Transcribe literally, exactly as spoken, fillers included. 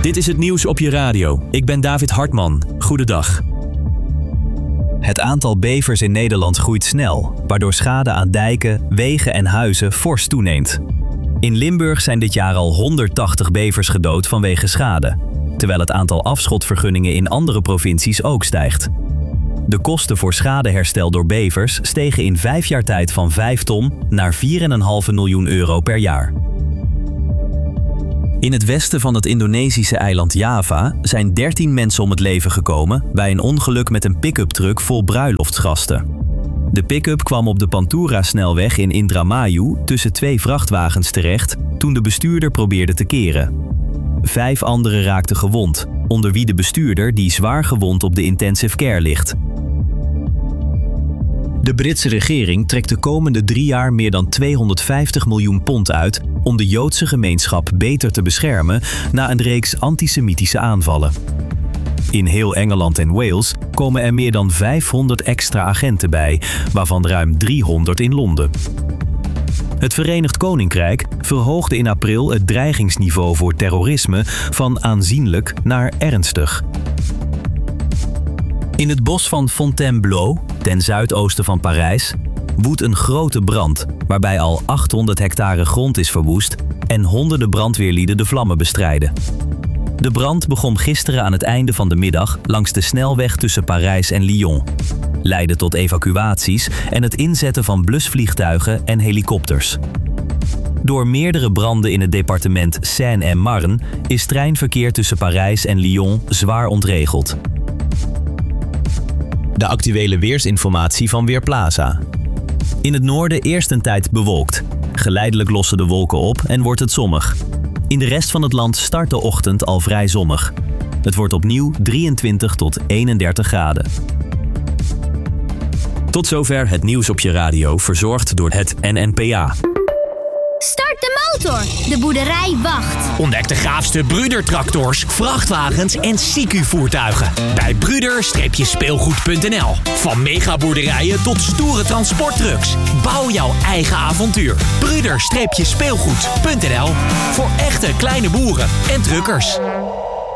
Dit is het nieuws op je radio. Ik ben David Hartman. Goedendag. Het aantal bevers in Nederland groeit snel, waardoor schade aan dijken, wegen en huizen fors toeneemt. In Limburg zijn dit jaar al honderdtachtig bevers gedood vanwege schade, terwijl het aantal afschotvergunningen in andere provincies ook stijgt. De kosten voor schadeherstel door bevers stegen in vijf jaar tijd van vijf ton naar vier komma vijf miljoen euro per jaar. In het westen van het Indonesische eiland Java zijn dertien mensen om het leven gekomen bij een ongeluk met een pick-up truck vol bruiloftsgasten. De pick-up kwam op de Pantura-snelweg in Indramayu tussen twee vrachtwagens terecht toen de bestuurder probeerde te keren. Vijf anderen raakten gewond, onder wie de bestuurder die zwaar gewond op de intensive care ligt. De Britse regering trekt de komende drie jaar meer dan tweehonderdvijftig miljoen pond uit om de Joodse gemeenschap beter te beschermen na een reeks antisemitische aanvallen. In heel Engeland en Wales komen er meer dan vijfhonderd extra agenten bij, waarvan ruim driehonderd in Londen. Het Verenigd Koninkrijk verhoogde in april het dreigingsniveau voor terrorisme van aanzienlijk naar ernstig. In het bos van Fontainebleau, ten zuidoosten van Parijs, woedt een grote brand waarbij al achthonderd hectare grond is verwoest en honderden brandweerlieden de vlammen bestrijden. De brand begon gisteren aan het einde van de middag langs de snelweg tussen Parijs en Lyon, leidde tot evacuaties en het inzetten van blusvliegtuigen en helikopters. Door meerdere branden in het departement Seine-et-Marne is treinverkeer tussen Parijs en Lyon zwaar ontregeld. De actuele weersinformatie van Weerplaza. In het noorden eerst een tijd bewolkt. Geleidelijk lossen de wolken op en wordt het zonnig. In de rest van het land start de ochtend al vrij zonnig. Het wordt opnieuw drieëntwintig tot eenendertig graden. Tot zover het nieuws op je radio, verzorgd door het N N P A. Start de motor! De boerderij wacht. Ontdek de gaafste Brüder-tractors, vrachtwagens en S I C U-voertuigen. Bij Brüder speelgoed punt n l. Van megaboerderijen tot stoere transporttrucks. Bouw jouw eigen avontuur. Brüder speelgoed punt n l. Voor echte kleine boeren en truckers.